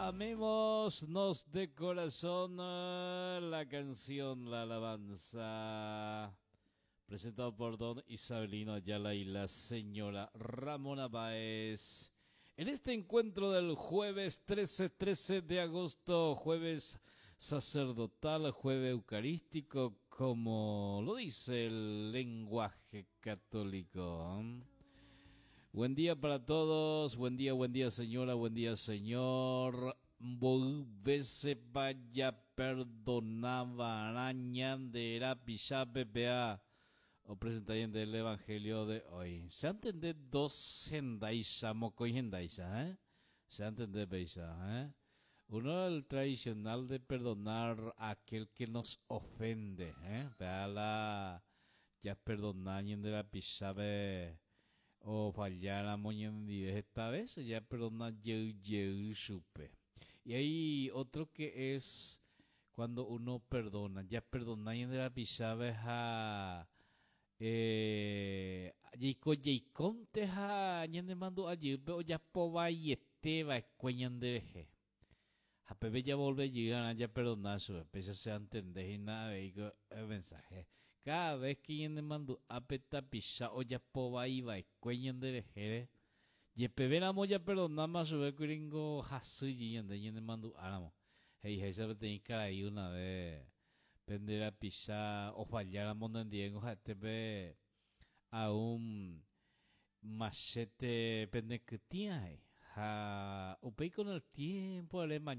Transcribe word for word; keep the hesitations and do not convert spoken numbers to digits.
Amémonos de corazón la canción, la alabanza, presentado por don Isabelino Ayala y la señora Ramona Báez. En este encuentro del jueves trece, trece de agosto, jueves sacerdotal, jueves eucarístico, como lo dice el lenguaje católico. Buen día para todos, buen día, buen día señora, buen día señor. Volvese vaya perdonaba araña de la pilla ppa o presentación del evangelio de hoy. Se entiende dos sendaisha, moco y sendaisha, ¿eh? Se entiende beisa, ¿eh? Uno el tradicional de perdonar a aquel que nos ofende, ¿eh? Vea la ya perdonar de la pilla o fallar a moñendíes esta vez, ya perdona yo, yo supe. Y hay otro que es cuando uno perdona, ya perdona y de la pisabe a eh Jacob Jacob te ha ñande mando allí, pero ya poba y esteba cueñan de veje. A pepe ya volve llegar ya perdonar su pese se entender y nada de el mensaje. Cada vez que yende mando apeta pisa o ya poba iba cueñan de veje. Y pebera moya perdona más su gringo hasu yende yende mando aramo. Hey, hey, sabe tener cara ahí una vez. Pendera pisa o fallar a mondo en Diego jatebe a un machete pende que tiene. Ha, upei con el tiempo alemán